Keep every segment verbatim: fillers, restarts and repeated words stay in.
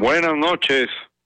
Buenas noches.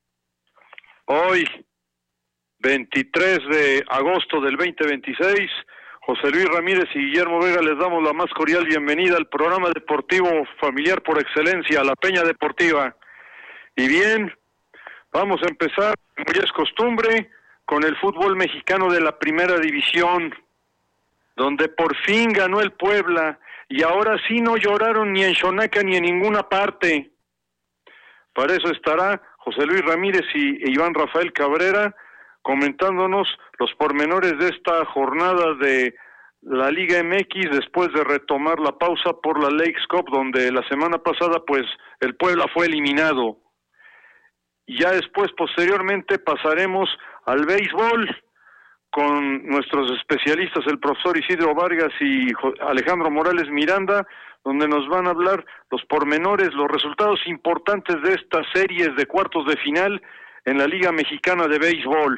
Hoy, veintitrés de agosto del veinte veintiséis, José Luis Ramírez y Guillermo Vega les damos la más cordial bienvenida al programa deportivo familiar por excelencia, La Peña Deportiva. Y bien, vamos a empezar, como ya es costumbre, con el fútbol mexicano de la Primera División, donde por fin ganó el Puebla, y ahora sí no lloraron ni en Xonaca ni en ninguna parte. Para eso estará José Luis Ramírez y Iván Rafael Cabrera comentándonos los pormenores de esta jornada de la Liga M X después de retomar la pausa por la Leagues Cup, donde la semana pasada pues el Puebla fue eliminado. Y ya después, posteriormente, pasaremos al béisbol con nuestros especialistas, el profesor Isidro Vargas y Alejandro Morales Miranda, donde nos van a hablar los pormenores, los resultados importantes de estas series de cuartos de final en la Liga Mexicana de Béisbol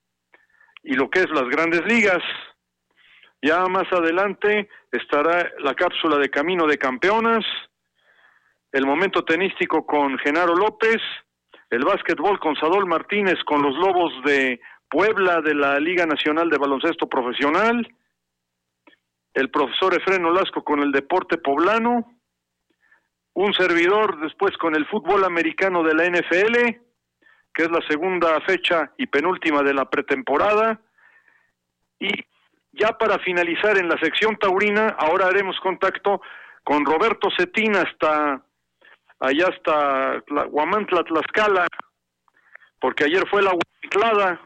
y lo que es las Grandes Ligas. Ya más adelante estará la cápsula de Camino de Campeonas, el momento tenístico con Genaro López, el básquetbol con Sadol Martínez con los Lobos de Puebla de la Liga Nacional de Baloncesto Profesional, el profesor Efrén Olasco con el deporte poblano, un servidor después con el fútbol americano de la N F L, que es la segunda fecha y penúltima de la pretemporada, y ya para finalizar en la sección taurina, ahora haremos contacto con Roberto Cetín hasta allá hasta Huamantla, Tlaxcala, porque ayer fue la Huamantlada,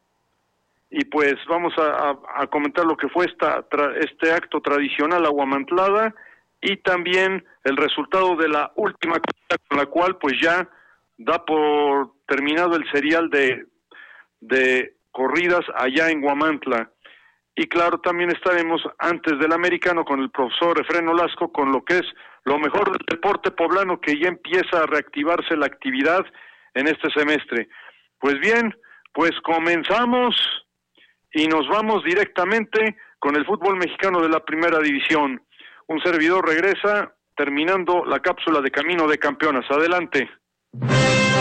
y pues vamos a, a, a comentar lo que fue esta tra, este acto tradicional aguamantlada y también el resultado de la última carrera, con la cual pues ya da por terminado el serial de, de corridas allá en Huamantla. Y claro, también estaremos antes del americano con el profesor Efrén Olasco con lo que es lo mejor del deporte poblano, que ya empieza a reactivarse la actividad en este semestre. Pues bien, pues comenzamos y nos vamos directamente con el fútbol mexicano de la Primera División. Un servidor regresa terminando la cápsula de Camino de Campeonas. Adelante.